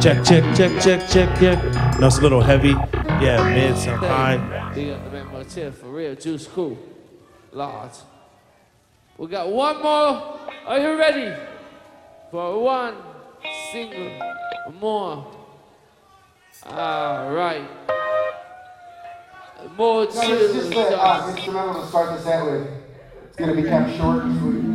Check, check, check, check, check, check. No, it's a little heavy. Yeah, mid, some high. Big up the man Motif, for real, Juice Crew. Large. We got one more. Are you ready? For one single more. All right. More No, it's just the instrumental to start the set with. It's going to be kept short.